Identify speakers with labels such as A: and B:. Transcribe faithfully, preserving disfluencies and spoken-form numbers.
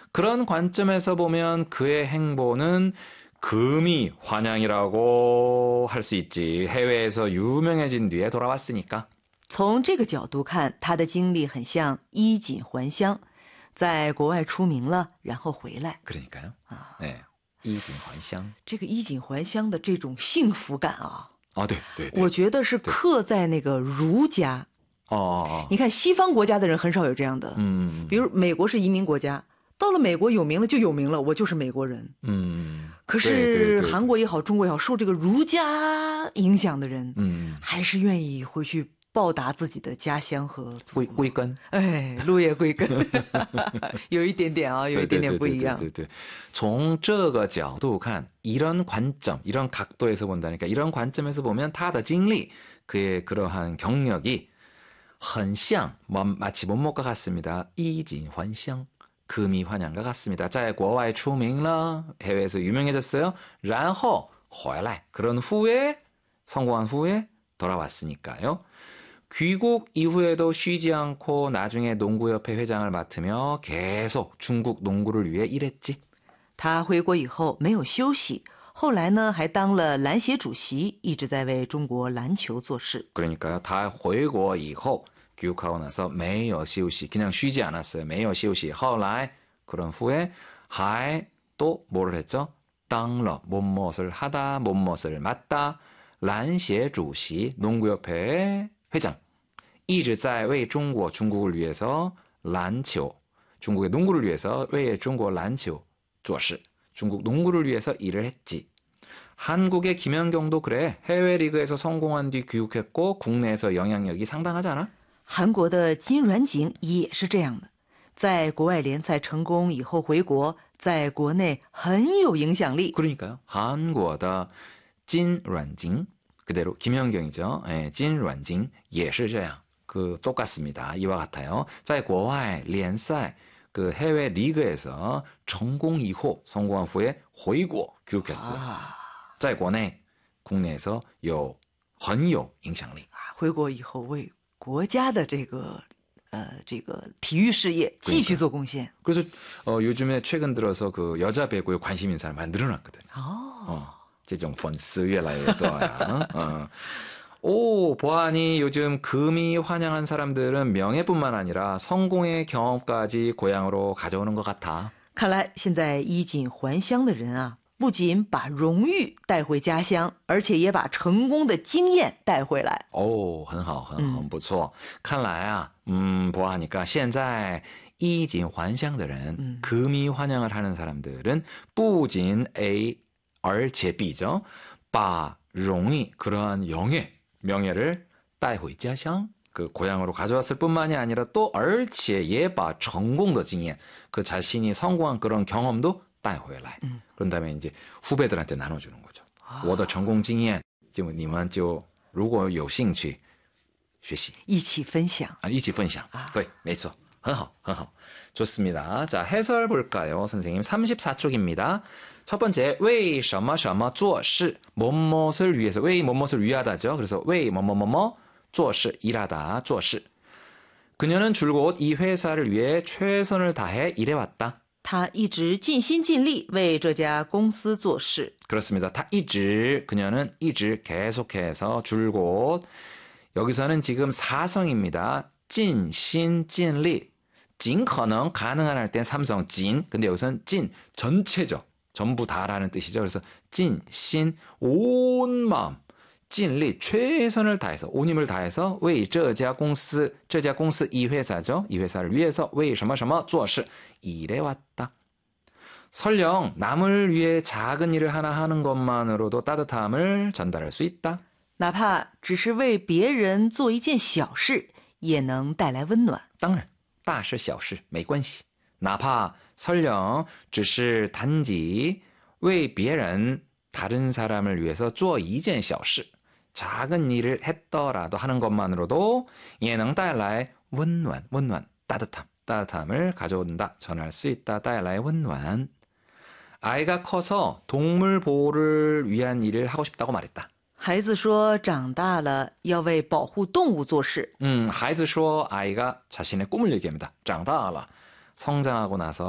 A: 그런 관점에서 보면 그의 행보는 금이 환영이라고 할 수 있지. 해외에서 유명해진 뒤에 돌아왔으니까.
B: 从这个角度看，他的经历很像衣锦还乡，在国外出名了，然后回来。
A: 그러니까요. 아. 네. 衣锦还乡。
B: 这个衣锦还乡的这种幸福感啊，
A: 아, 네, 네, 네.
B: 我觉得是刻在那个儒家。
A: 어, 어, 어.
B: 你看西方国家的人很少有这样的，
A: 음.
B: 比如美国是移民国家，到了美国有名了就有名了，我就是美国人。
A: 음.
B: 可是韩国也好，中国也好，受这个儒家影响的人，
A: 음.
B: 还是愿意回去报答自己的家乡和祖国。
A: 归根。
B: 哎，落叶归根。有一点点啊，有一点点不一样。
A: 从这个角度看 이런 관점, 이런 각도에서 본다니까 이런 관점에서 보면他的经历 그의 그러한 경력이 很像 마치 뭐뭐가 같습니다. 衣锦还乡 금이 환영과 같습니다. 在国外出名了 해외에서 유명해졌어요. 然后回来 그런 후에 성공한 후에 돌아왔으니까요. 귀국 이후에도 쉬지 않고 나중에 농구협회 회장을 맡으며 계속 중국 농구를 위해 일했지.
B: 他回国以后没有休息，后来呢还当了篮协主席，一直在为中国篮球做事。
A: 그러니까요. 다 回国以后 귀국하고 나서 没有休息 그냥 쉬지 않았어요. 没有休息后来 그런 후에 还또 뭐를 했죠? 当了 뭐뭇을 하다 뭐뭇을 맡다 篮协主席 농구협회 회장 一直在为中国 중국을 위해서 篮球 중국의 농구를 위해서 为中国篮球做事 중국 농구를 위해서 일을 했지. 한국의 김연경도 그래. 해외 리그에서 성공한 뒤 귀국했고 국내에서 영향력이 상당하지 않아?
B: 韩国的金软景也是这样的，在国外联赛成功以后回国，在国内很有影响力。
A: 그러니까요. 한국의 진軟景 그대로 김연경이죠. 예, 진軟景 也是这样. 그 똑같습니다. 이와 같아요. 在国外联赛 그 해외 리그에서 성공 이후 성공한 후에 回国 귀국했어요. 在国内 국내에서 有很有影响力.
B: 回国以后为国家的这个呃这个体育事业继续做贡献.
A: 그래서 어, 요즘에 최근 들어서 그 여자 배구에 관심 있는 사람 많이 늘어났거든요.
B: 어.
A: 어, 这种粉丝越来越多呀. 어. 오, 보아하니 요즘 금이 환영한 사람들은 명예뿐만 아니라 성공의 경험까지 고향으로 가져오는 것 같아.
B: 看来现在衣锦还乡的人啊，不仅把荣誉带回家乡，而且也把成功的经验带回来。
A: 오, 很好,很好,很不错. 看来啊, 음, 보아하니까 现在衣锦还乡的人, 금이 환영을 하는 사람들은 不仅 A, 而且 B죠. 把荣誉, 그러한 영예, 명예를 带回家乡, 그 고향으로 가져왔을 뿐만이 아니라 또 而且也把成功的经验, 그 자신이 성공한 그런 경험도 带回来. 음. 그런 다음에 이제 후배들한테 나눠주는 거죠. 我的成功经验,就你们就如果有兴趣学习
B: 一起分享.
A: 아, 一起分享. 아. 对,没错. 很好,很好. 좋습니다. 자, 해설 볼까요, 선생님? 삼십사 쪽입니다. 첫 번째, 为什么什么做事, 뭐뭇을 위해서, 为 뭐뭇을 위하다죠. 그래서 为 뭐뭐뭐뭐 做事, 일하다, 做事. 그녀는 줄곧 이 회사를 위해 최선을 다해 일해왔다.
B: 他一直尽心尽力为这家公司做事.
A: 그렇습니다. 他一直, 그녀는 一直 계속해서 줄곧. 여기서는 지금 사성입니다. 尽心尽力. 尽可能가능한 할 땐 삼성 진. 근데 여기서는 진 전체적. 전부 다라는 뜻이죠. 그래서 尽心 온 마음. 尽力 최선을 다해서 온 힘을 다해서 为这家公司这家公司 이 회사죠. 이 회사를 위해서 为什么什么做事 일해왔다. 설령 남을 위해 작은 일을 하나 하는 것만으로도 따뜻함을 전달할 수 있다.
B: 哪怕只是为别人做一件小事也能带来温暖.
A: 当然大事小事没关系. 哪怕 설령 只是 단지 为别人 다른 사람을 위해서 做一件小事 작은 일을 했더라도 하는 것만으로도 也能带来温暖,温暖, 따뜻함, 따뜻함을 가져온다, 전할 수 있다, 带来温暖. 아이가 커서 동물 보호를 위한 일을 하고 싶다고 말했다.
B: 孩子说长大了要为保护动物做事.
A: 음, 孩子说 아이가 자신의 꿈을 얘기합니다. 长大了 성장하고 나서